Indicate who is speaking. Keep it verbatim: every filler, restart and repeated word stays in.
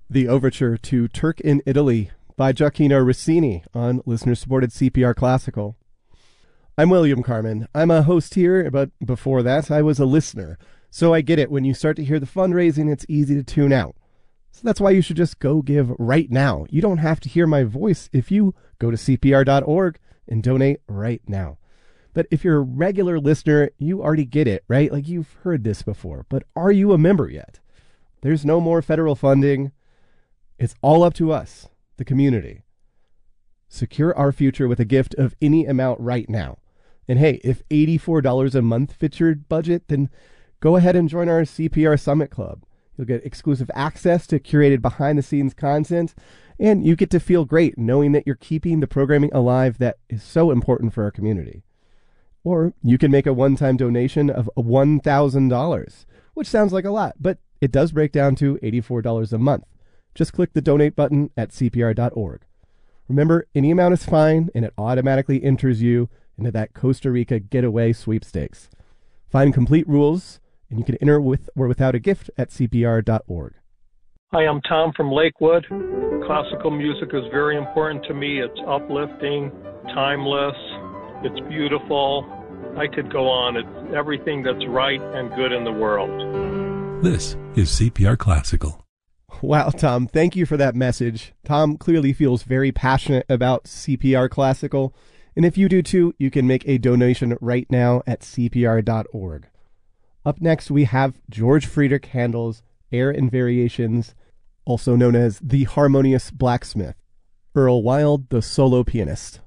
Speaker 1: The Overture to Turk in Italy by Gioacchino Rossini on listener-supported C P R Classical. I'm William Carmen. I'm a host here, but before that, I was a listener. So I get it. When you start to hear the fundraising, it's easy to tune out. So that's why you should just go give right now. You don't have to hear my voice if you go to C P R dot org and donate right now. But if you're a regular listener, you already get it, right? Like you've heard this before. But are you a member yet? There's no more federal funding. It's all up to us, the community. Secure our future with a gift of any amount right now. And hey, if eighty-four dollars a month fits your budget, then go ahead and join our C P R Summit Club. You'll get exclusive access to curated behind-the-scenes content, and you get to feel great knowing that you're keeping the programming alive that is so important for our community. Or you can make a one-time donation of one thousand dollars, which sounds like a lot, but it does break down to eighty-four dollars a month. Just click the donate button at C P R dot org. Remember, any amount is fine, and it automatically enters you into that Costa Rica getaway sweepstakes. Find complete rules, and you can enter with or without a gift at C P R dot org.
Speaker 2: Hi, I'm Tom from Lakewood. Classical music is very important to me. It's uplifting, timeless, it's beautiful. I could go on. It's everything that's right and good in the world.
Speaker 3: This is C P R Classical.
Speaker 1: Wow, Tom, thank you for that message. Tom clearly feels very passionate about C P R Classical, and if you do too, you can make a donation right now at C P R dot org. Up next, we have George Friedrich Handel's Air and Variations, also known as The Harmonious Blacksmith, Earl Wild, the solo pianist.